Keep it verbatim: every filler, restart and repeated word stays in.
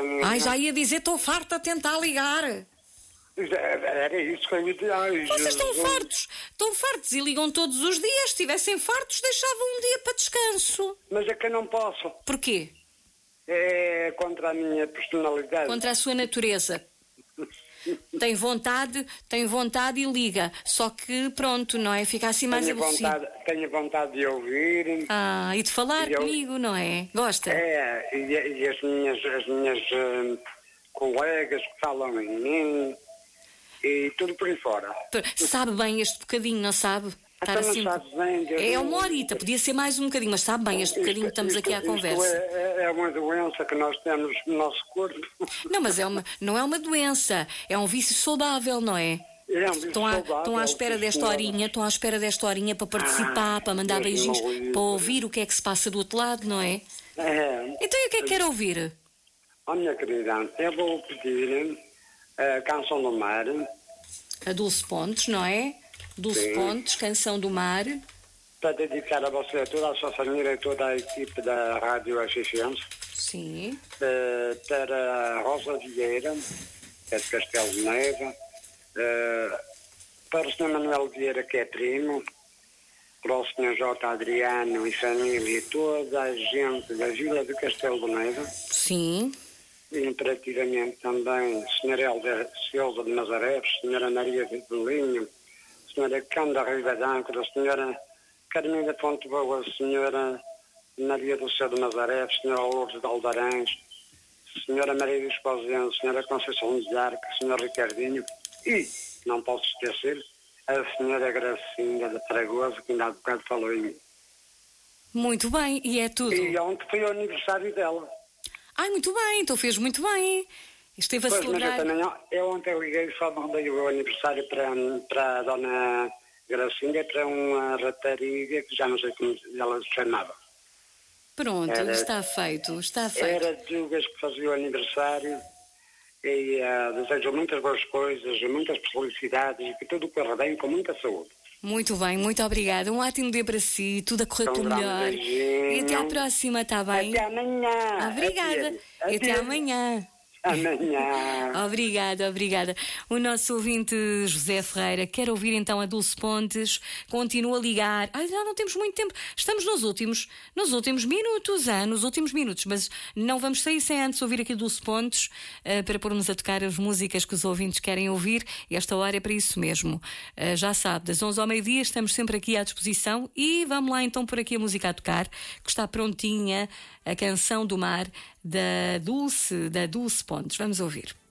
também... Ai, já ia dizer, estou farta a tentar ligar. Era isso que eu ia dizer. Vocês estão fartos, estão fartos e ligam todos os dias. Se estivessem fartos, deixavam um dia para descanso. Mas é que eu não posso. Porquê? É contra a minha personalidade. Contra a sua natureza. Tem vontade, tem vontade e liga. Só que pronto, não é? Fica assim mais tenho aborrecido. vontade, tenho vontade de ouvir. Ah, e de falar E eu- comigo, não é? Gosta? É, e, e as minhas, as minhas hum, colegas que falam em mim e tudo por aí fora. Sabe bem este bocadinho, não sabe? Estar Então não assim... sabes bem, Deus É me uma livre. horita, podia ser mais um bocadinho, mas sabe bem este bocadinho que estamos Isto- aqui à isto conversa. É, é uma doença que nós temos no nosso corpo. Não, mas é uma, não é uma doença, é um vício saudável, não é? É um vício Estão à, saudável, estão à espera sim, desta senhora. horinha, estão à espera desta horinha para participar, Ah, para mandar Deus me beijinhos, livre. para ouvir o que é que se passa do outro lado, não é? É. Então e o que é que quer ouvir? Ó minha querida, eu vou pedir a Canção do Mar. A Dulce Pontes, não é? Dulce Sim. Pontes, Canção do Mar. Para dedicar a você, a toda a sua família e toda a equipe da Rádio Axixense, Sim. uh, para a Rosa Vieira, que é de Castelo de Neva, uh, para o senhor Manuel Vieira, que é primo, para o senhor J. Adriano e família e toda a gente da Vila de Castelo de Neva, Sim. e imperativamente também a senhora Helder Silva de Nazaré, a senhora Maria de Belinho, a senhora Canda Ribadâncora, a senhora Carmina Ponte Boa, a senhora Maria do Céu de Nazaré, a senhora Lourdes de Aldarães, a senhora Maria de Esposeno, a senhora Conceição de Arco, a senhora Ricardinho e, não posso esquecer, a senhora Gracinha de Fragoso, que ainda há bocado falou em mim. Muito bem, e é tudo. E ontem foi o aniversário dela. Ai, muito bem, então fez muito bem. Esteve a Pois, mas eu celebrar. também, eu ontem liguei e só mandei o aniversário para, para a dona Gracinha, para uma rapariga que já não sei como ela se chamava. Pronto, Era- está feito, está feito. Era Dugas que fazia o aniversário e uh, desejo muitas boas coisas, muitas felicidades e que tudo corra bem com muita saúde. Muito bem, muito obrigada. Um ótimo dia para si, tudo a correr Então, pelo dá um melhor. beijinho. E até à próxima, está bem? Até amanhã. Obrigada. Até, E até amanhã. Amanhã. Obrigada, obrigada. O nosso ouvinte José Ferreira quer ouvir então a Dulce Pontes. Continua a ligar. Ai, já não temos muito tempo. Estamos nos últimos, nos últimos minutos, ah, nos últimos minutos. Mas não vamos sair sem antes ouvir aqui a Dulce Pontes ah, para pormos a tocar as músicas que os ouvintes querem ouvir. Esta hora é para isso mesmo. Ah, já sabe, das onze ao meio-dia estamos sempre aqui à disposição. E vamos lá então por aqui a música a tocar, que está prontinha, a Canção do Mar da Dulce, da Dulce Pontes. Vamos ouvir.